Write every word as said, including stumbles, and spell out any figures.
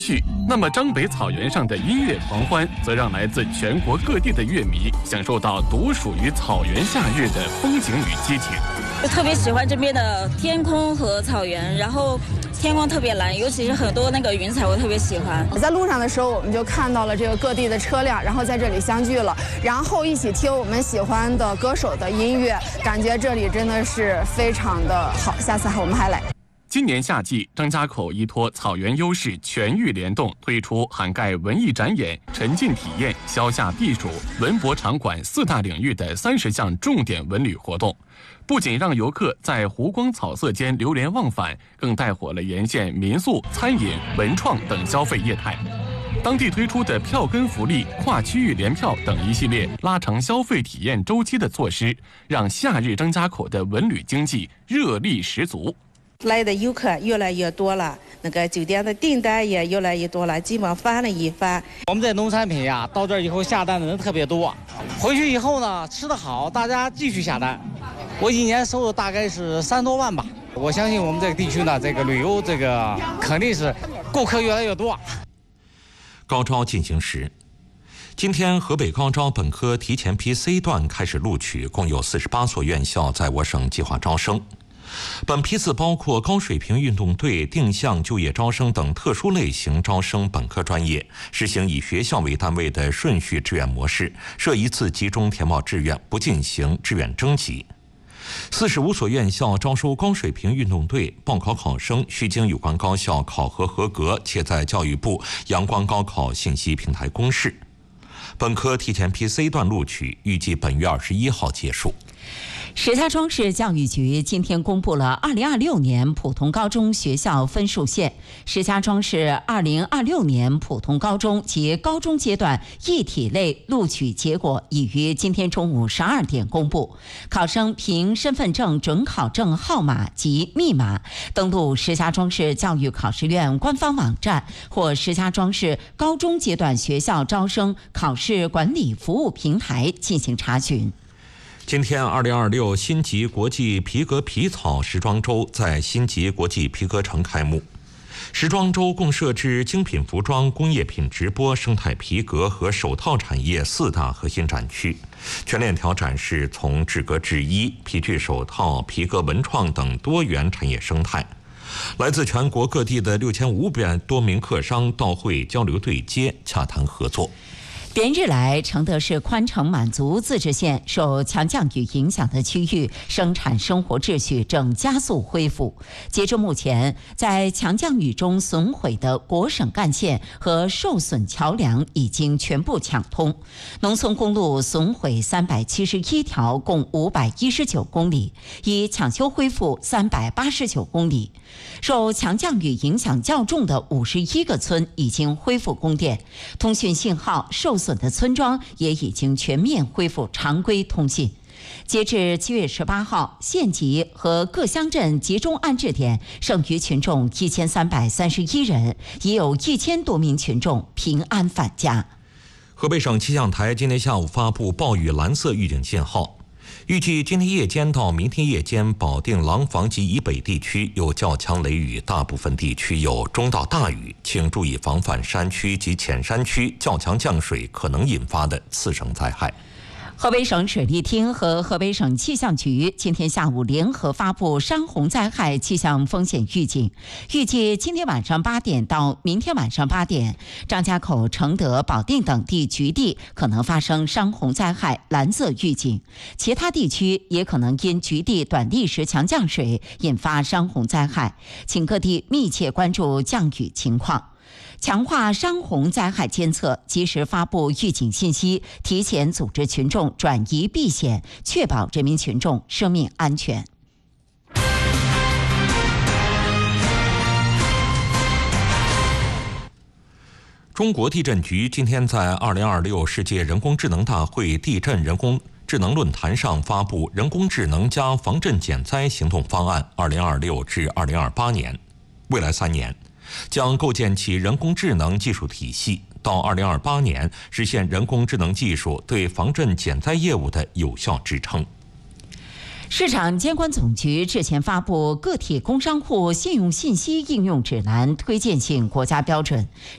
去，那么张北草原上的音乐狂欢，则让来自全国各地的乐迷享受到独属于草原夏日的风景与激情。 就特别喜欢这边的天空和草原，然后天空特别蓝，尤其是很多那个云彩，我特别喜欢。 在路上的时候，我们就看到了这个各地的车辆，然后在这里相聚了，然后一起听我们喜欢的歌手的音乐，感觉这里真的是非常的好。下次我们还来。 今年夏季，张家口依托草原优势，全域联动推出涵盖文艺展演、沉浸体验、消夏避暑、文博场馆四大领域的三十项重点文旅活动，不仅让游客在湖光草色间流连忘返，更带火了沿线民宿、餐饮、文创等消费业态。当地推出的票根福利、跨区域联票等一系列拉长消费体验周期的措施，让夏日张家口的文旅经济热力十足。 来的游客越来越多了，那个酒店的订单也越来越多了，基本上翻了一番。 我们的农产品呀，到这儿以后下单的人特别多，回去以后呢，吃得好，大家继续下单。我一年收入大概是三多万吧。我相信我们这个地区呢，这个旅游这个肯定是顾客越来越多。 高招进行时，今天河北高招本科提前批 C 段开始录取，共有四十八所院校在我省计划招生。本批次包括高水平运动队、定向就业招生等特殊类型招生本科专业，实行以学校为单位的顺序志愿模式，设一次集中填报志愿，不进行志愿征集。四十五所院校招收高水平运动队，报考考生需经有关高校考核合格，且在教育部阳光高考信息平台公示。本科提前批 C 段录取，预计本月二十一号结束。 石家庄市教育局今天公布了二零二六年普通高中学校分数线。石家庄市二零二六年普通高中及高中阶段一体类录取结果已于今天中午十二点公布。考生凭身份证准考证号码及密码登录石家庄市教育考试院官方网站或石家庄市高中阶段学校招生考试管理服务平台进行查询。 今天，二零二六新集国际皮革皮草时装周在新集国际皮革城开幕。时装周共设置精品服装、工业品直播、生态皮革和手套产业四大核心展区，全链条展示从制革制衣、皮具手套、皮革文创等多元产业生态。来自全国各地的六千五百多名客商到会交流对接，洽谈合作。 连日来，承德市宽城满族自治县受强降雨影响的区域生产生活秩序正加速恢复。截至目前，在强降雨中损毁的国省干线和受损桥梁已经全部抢通，农村公路损毁三百七十一条，共五百一十九公里，已抢修恢复三百八十九公里。受强降雨影响较重的五十一个村已经恢复供电，通讯信号受损的村庄也已经全面恢复常规通信。截至七月十八号，县级和各乡镇集中安置点剩余群众一千三百三十一人，已有一千多名群众平安返家。 河北省气象台今天下午发布暴雨蓝色预警信号，预计今天夜间到明天夜间，保定廊坊及以北地区有较强雷雨，大部分地区有中到大雨，请注意防范山区及浅山区较强降水可能引发的次生灾害。 河北省水利厅和河北省气象局今天下午联合发布山洪灾害气象风险预警，预计今天晚上八点到明天晚上八点，张家口、承德、保定等地局地可能发生山洪灾害蓝色预警，其他地区也可能因局地短历时强降水引发山洪灾害，请各地密切关注降雨情况。强化山洪灾害监测，及时发布预警信息，提前组织群众转移避险，确保人民群众生命安全。 中国地震局今天在二零二六世界人工智能大会地震人工智能论坛上发布人工智能加防震减灾行动方案二零二六至二零二八年，未来三年将构建起人工智能技术体系，到二零二八年实现人工智能技术对防震减灾业务的有效支撑。 市场监管总局日前发布《个体工商户信用信息应用指南》推荐性国家标准，